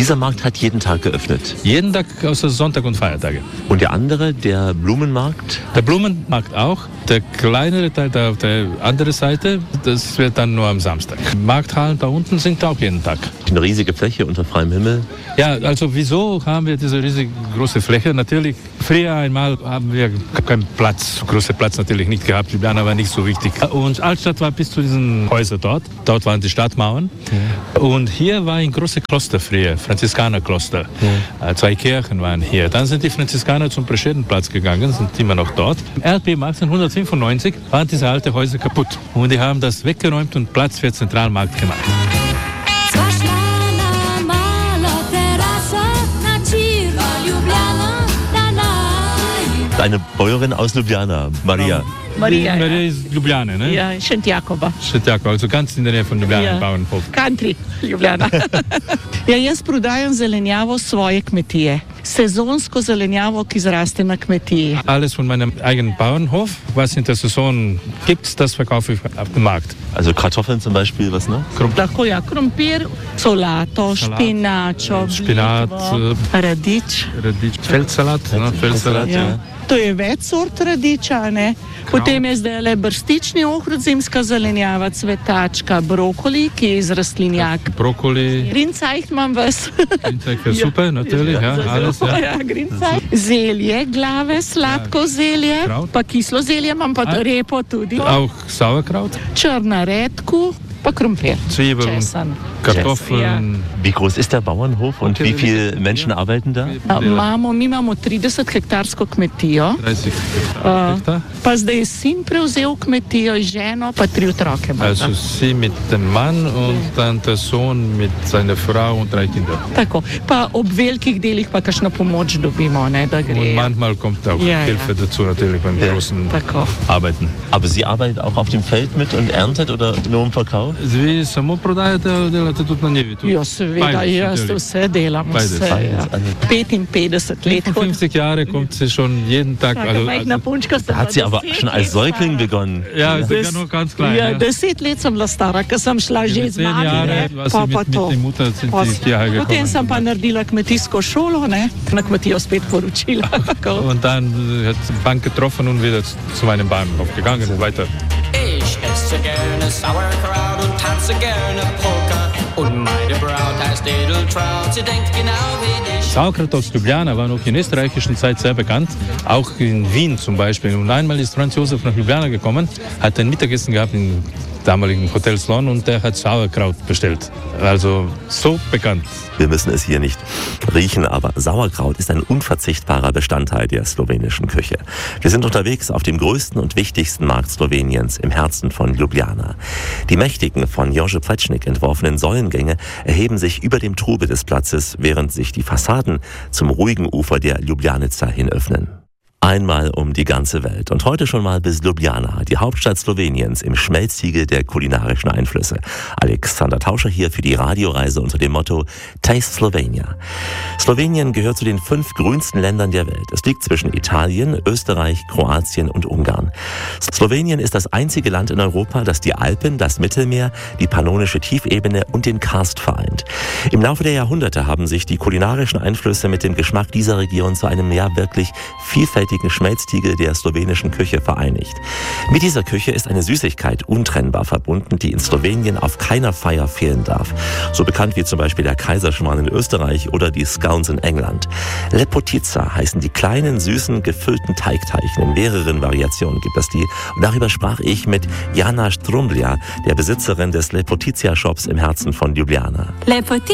Dieser Markt hat jeden Tag geöffnet. Jeden Tag außer Sonntag und Feiertage. Und der andere, der Blumenmarkt? Der Blumenmarkt auch. Der kleinere Teil da auf der anderen Seite, das wird dann nur am Samstag. Markthallen da unten sind auch jeden Tag. Eine riesige Fläche unter freiem Himmel. Ja, also wieso haben wir diese riesige große Fläche? Natürlich, früher einmal haben wir keinen Platz, großen Platz natürlich nicht gehabt. Ljubljana war nicht so wichtig. Und Altstadt war bis zu diesen Häusern dort. Dort waren die Stadtmauern. Ja. Und hier war ein großes Kloster früher, Franziskanerkloster. Ja. 2 Kirchen waren hier. Dann sind die Franziskaner zum Breschedenplatz gegangen, sind immer noch dort. Im Erdbeben 1895 waren diese alten Häuser kaputt. Und die haben das weggeräumt und Platz für Zentralmarkt gemacht. Eine Bäuerin aus Ljubljana, Maria. Maria ist Ljubljana, ne? Ja, Šentjakova. Šentjakova, also ganz in der Nähe von Ljubljana, Bauernhof. Country, Ljubljana. Ja, jaz prodajam zelenjavo svoje kmetije. Sezonsko zelenjavo, ki zraste na kmetiji. Alles von meinem eigenen Bauernhof, was in der Saison gibt, das verkaufe ich auf dem Markt. Also Kartoffeln zum Beispiel, was noch? Lahko ja, krompir, solato, špinačo, Spinat, radič. Feldsalat, Feldsalat, ja. To je več sort radiča, ne? Potem je zdaj brstični ohrovt, zimska zelenjava, cvetačka, brokoli, ki je iz rastlinjak. Brokoli. Grünzeug imam vas. Grünzeug je super, natürlich, ja, alles, ja. Ja, Grünzeug. Zelje, glave, sladko zelje, pa kislo zelje, imam pa repo tudi. Auch Sauerkraut. Črna redku, pa krompir. Zwiebeln, Kartoffeln. Wie groß ist der Bauernhof und wie viele Menschen arbeiten da? Mi imamo 30-hektarsko kmetijo. 30 Hektar. Pa zdaj je sin prevzel kmetijo, ženo, pa 3 otroke. Also sie mit dem Mann und dann der Sohn mit seiner Frau und 3 Kinder. Tako, pa ob velikih delih pa kakšno pomoč dobimo, ne, da gre. Und manchmal kommt auch Hilfe dazu natürlich beim großen Arbeiten. Aber Sie arbeiten auch auf dem Feld mit und erntet oder nur im Verkauf? Sie samo prodajate ali delate tudi na njivi? Ja, seveda, jaz vse delam, vse. 55 let. 50 Jahre kommt sie schon jeden Tag. Da hat sie aber schon als Säugling begonnen. Ja, ist ja noch ganz klein. Ja, 10 let sem bila stara, ko sem šla že z mami. 10 Jahre, was mit der Mutter sind sie hierher gekommen. Potem sem pa naredila kmetijsko šolo, ne, na kmetijo spet poročila. Und dann hat sie Bank getroffen und wieder zu meinem Bahnhof gegangen und weiter. Ich esse gerne Sauerkraut und tanze gerne Polka. Und meine Braut heißt Edeltraut, sie denkt genau wie ich. Sauerkraut aus Ljubljana war noch in der österreichischen Zeit sehr bekannt, auch in Wien zum Beispiel. Und einmal ist Franz Josef nach Ljubljana gekommen, hat ein Mittagessen gehabt im damaligen Hotel Slon und der hat Sauerkraut bestellt. Also so bekannt. Wir müssen es hier nicht riechen, aber Sauerkraut ist ein unverzichtbarer Bestandteil der slowenischen Küche. Wir sind unterwegs auf dem größten und wichtigsten Markt Sloweniens im Herzen von Ljubljana. Die mächtigen, von Jože Plečnik entworfenen Säulengänge erheben sich über dem Trubel des Platzes, während sich die Fassaden zum ruhigen Ufer der Ljubljanica hin öffnen. Einmal um die ganze Welt und heute schon mal bis Ljubljana, die Hauptstadt Sloweniens, im Schmelztiegel der kulinarischen Einflüsse. Alexander Tauscher hier für die Radioreise unter dem Motto Taste Slovenia. Slowenien gehört zu den 5 grünsten Ländern der Welt. Es liegt zwischen Italien, Österreich, Kroatien und Ungarn. Slowenien ist das einzige Land in Europa, das die Alpen, das Mittelmeer, die pannonische Tiefebene und den Karst vereint. Im Laufe der Jahrhunderte haben sich die kulinarischen Einflüsse mit dem Geschmack dieser Region zu einem wirklich vielfältigen Schmelztiegel der slowenischen Küche vereinigt. Mit dieser Küche ist eine Süßigkeit untrennbar verbunden, die in Slowenien auf keiner Feier fehlen darf. So bekannt wie zum Beispiel der Kaiserschmarrn in Österreich oder die Scones in England. Lepotica heißen die kleinen, süßen, gefüllten Teigteilchen. In mehreren Variationen gibt es die. Und darüber sprach ich mit Jana Strumblia, der Besitzerin des Lepotica-Shops im Herzen von Ljubljana.